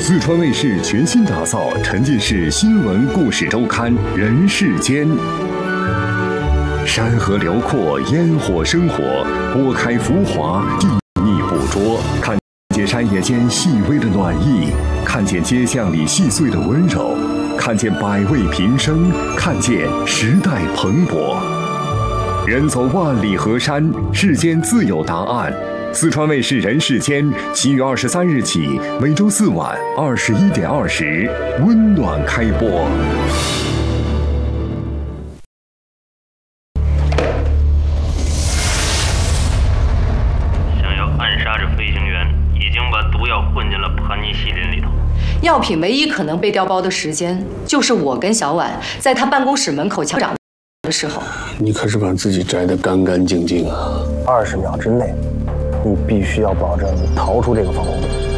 四川卫视全新打造沉浸式新闻故事周刊《人世间》，山河辽阔，烟火生活，拨开浮华，睼睨捕捉，看见山野间细微的暖意，看见街巷里细碎的温柔，看见百味平生，看见时代蓬勃。人走万里河山，世间自有答案。四川卫视《人世间》7月23日起，每周4晚21点20，温暖开播。 想要暗杀这飞行员，已经把毒药混进了盘尼西林里头。 药品唯一可能被调包的时间，就是我跟小婉在他办公室门口枪掌的时候。 你可是把自己摘得干干净净啊！20秒之内。你必须要保证你逃出这个防空洞。